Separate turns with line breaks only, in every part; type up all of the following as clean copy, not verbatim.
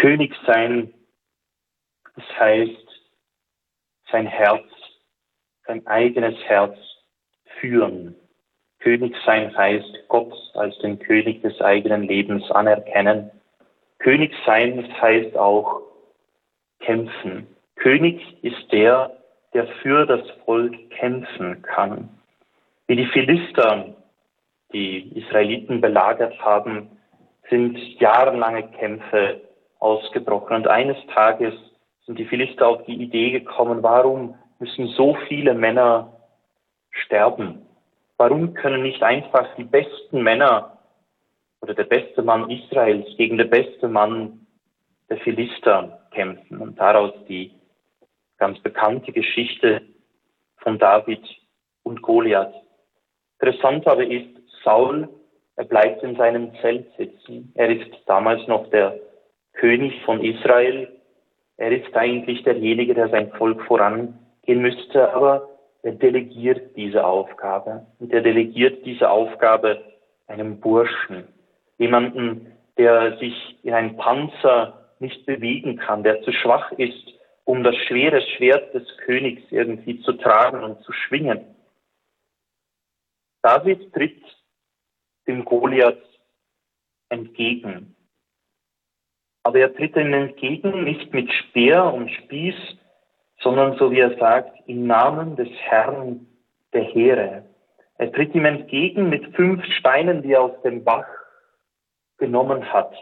König sein, das heißt, sein Herz, sein eigenes Herz führen. König sein heißt, Gott als den König des eigenen Lebens anerkennen. König sein, das heißt auch kämpfen. König ist der für das Volk kämpfen kann. Wie die Philister die Israeliten belagert haben, sind jahrelange Kämpfe ausgebrochen. Und eines Tages sind die Philister auf die Idee gekommen, warum müssen so viele Männer sterben? Warum können nicht einfach die besten Männer oder der beste Mann Israels gegen den besten Mann der Philister kämpfen? Und daraus die ganz bekannte Geschichte von David und Goliath. Interessant aber ist, Saul, er bleibt in seinem Zelt sitzen. Er ist damals noch der König von Israel. Er ist eigentlich derjenige, der sein Volk vorangehen müsste, aber er delegiert diese Aufgabe. Und er delegiert diese Aufgabe einem Burschen, jemanden, der sich in einen Panzer nicht bewegen kann, der zu schwach ist, um das schwere Schwert des Königs irgendwie zu tragen und zu schwingen. David tritt dem Goliath entgegen. Aber er tritt ihm entgegen nicht mit Speer und Spieß, sondern, so wie er sagt, im Namen des Herrn der Heere. Er tritt ihm entgegen mit 5 Steinen, die er aus dem Bach genommen hat.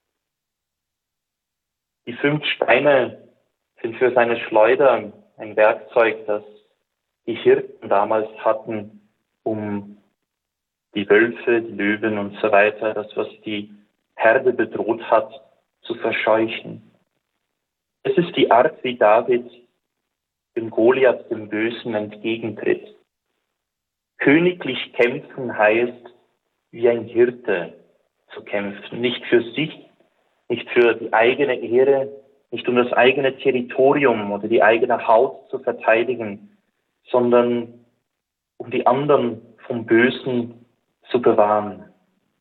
Die 5 Steine sind für seine Schleuder ein Werkzeug, das die Hirten damals hatten, um die Wölfe, die Löwen und so weiter, das, was die Herde bedroht hat, zu verscheuchen. Es ist die Art, wie David dem Goliath, dem Bösen, entgegentritt. Königlich kämpfen heißt, wie ein Hirte zu kämpfen. Nicht für sich, nicht für die eigene Ehre, nicht um das eigene Territorium oder die eigene Haut zu verteidigen, sondern um die anderen vom Bösen zu bewahren.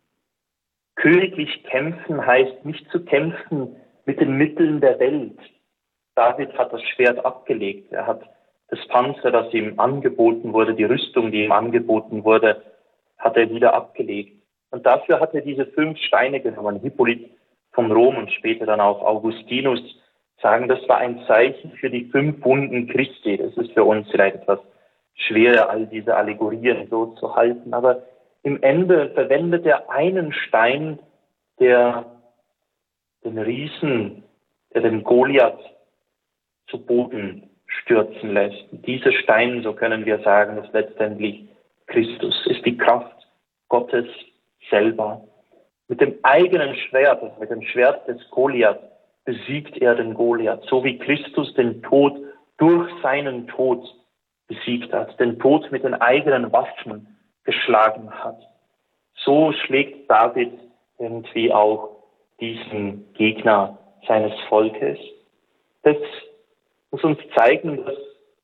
Königlich kämpfen heißt nicht zu kämpfen mit den Mitteln der Welt. David hat das Schwert abgelegt. Er hat das Panzer, das ihm angeboten wurde, die Rüstung, die ihm angeboten wurde, hat er wieder abgelegt. Und dafür hat er diese 5 Steine genommen. Hippolyt von Rom und später dann auch Augustinus sagen, das war ein Zeichen für die 5 Wunden Christi. Das ist für uns vielleicht etwas schwer, all diese Allegorien so zu halten. Aber im Ende verwendet er einen Stein, der den Riesen, der den Goliath zu Boden stürzen lässt. Und dieser Stein, so können wir sagen, ist letztendlich Christus, ist die Kraft Gottes selber. Mit dem eigenen Schwert, also mit dem Schwert des Goliath, besiegt er den Goliath, so wie Christus den Tod durch seinen Tod besiegt hat, den Tod mit den eigenen Waffen geschlagen hat. So schlägt David irgendwie auch diesen Gegner seines Volkes. Das muss uns zeigen, dass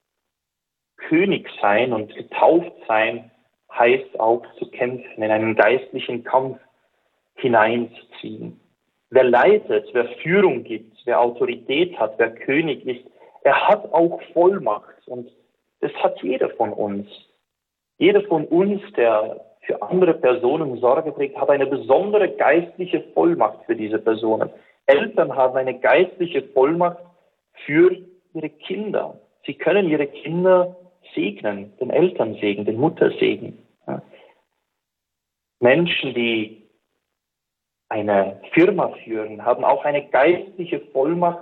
König sein und getauft sein heißt auch zu kämpfen, in einen geistlichen Kampf hineinzuziehen. Wer leitet, wer Führung gibt, wer Autorität hat, wer König ist, er hat auch Vollmacht und das hat jeder von uns. Jeder von uns, der für andere Personen Sorge trägt, hat eine besondere geistliche Vollmacht für diese Personen. Eltern haben eine geistliche Vollmacht für ihre Kinder. Sie können ihre Kinder segnen, den Elternsegen, den Muttersegen. Ja. Menschen, die eine Firma führen, haben auch eine geistliche Vollmacht